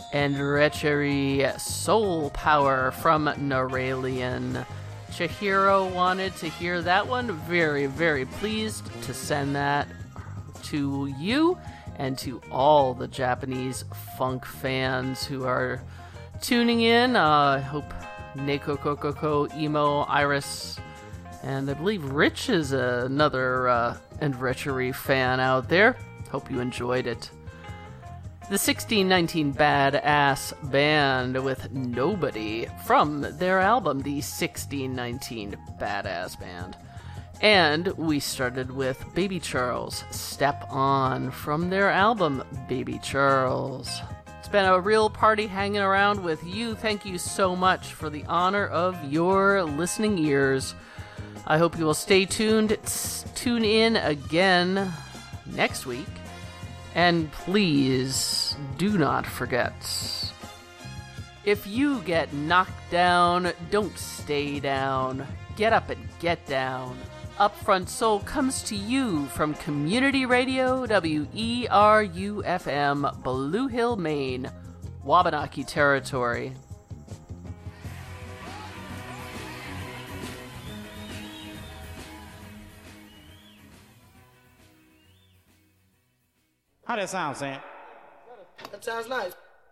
Enrechery Soul Power from Noralian. Chihiro wanted to hear that one. Very, very pleased to send that to you and to all the Japanese funk fans who are tuning in. I hope Neko Kokoko, Emo, Iris, and I believe Rich is another Enrechery fan out there. Hope you enjoyed it. The 1619 Badass Band with Nobody from their album, The 1619 Badass Band. And we started with Baby Charles, Step On, from their album, Baby Charles. It's been a real party hanging around with you. Thank you so much for the honor of your listening ears. I hope you will stay tuned. Tune in again next week. And please do not forget, if you get knocked down, don't stay down. Get up and get down. Upfront Soul comes to you from Community Radio, WERU-FM, Blue Hill, Maine, Wabanaki Territory. How that sound, Sam? That sounds nice.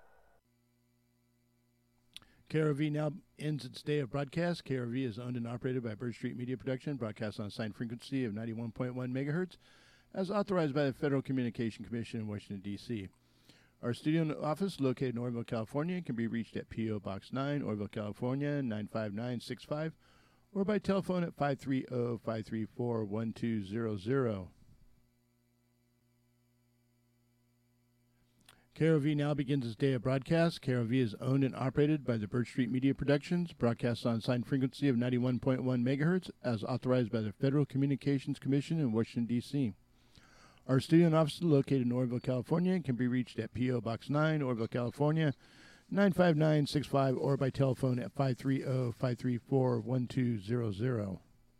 KRV now ends its day of broadcast. KRV is owned and operated by Bird Street Media Production, broadcast on a assigned frequency of 91.1 megahertz, as authorized by the Federal Communication Commission in Washington, D.C. Our studio and office, located in Orville, California, can be reached at P.O. Box 9, Orville, California, 95965, or by telephone at 530-534-1200. KROV now begins its day of broadcast. KROV is owned and operated by the Bird Street Media Productions, broadcast on a assigned frequency of 91.1 megahertz, as authorized by the Federal Communications Commission in Washington, D.C. Our studio and office, located in Orville, California, can be reached at P.O. Box 9, Orville, California, 95965, or by telephone at 530-534-1200.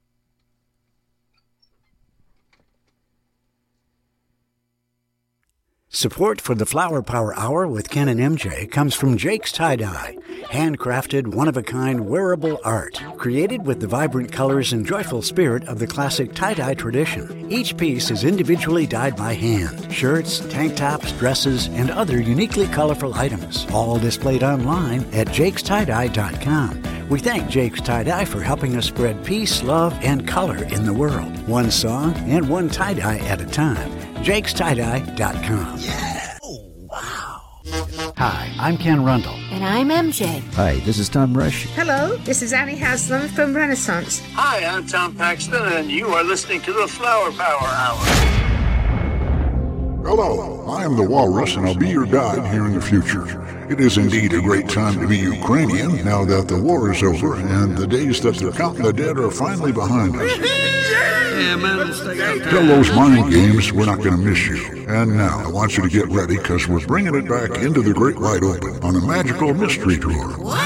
Support for the Flower Power Hour with Ken and MJ comes from Jake's Tie-Dye, handcrafted, one-of-a-kind wearable art, created with the vibrant colors and joyful spirit of the classic tie-dye tradition. Each piece is individually dyed by hand. Shirts, tank tops, dresses, and other uniquely colorful items, all displayed online at jakestie-dye.com. We thank Jake's Tie-Dye for helping us spread peace, love, and color in the world. One song and one tie-dye at a time. jakestie-dye.com. Yeah! Oh, wow! Hi, I'm Ken Rundle. And I'm MJ. Hi, this is Tom Rush. Hello, this is Annie Haslam from Renaissance. Hi, I'm Tom Paxton, and you are listening to the Flower Power Hour. Hello, I am the Walrus, and I'll be your guide here in the future. It is indeed a great time to be Ukrainian now that the war is over and the days that they're counting the dead are finally behind us. Tell those mind games we're not going to miss you. And now I want you to get ready because we're bringing it back into the great wide open on a magical mystery tour. What?